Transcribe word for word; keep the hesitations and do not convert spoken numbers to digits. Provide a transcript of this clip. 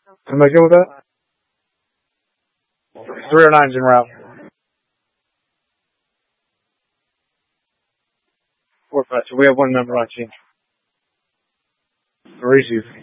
Am I good with that? three oh nine's en route. Four five. So we have one member on team. Receive.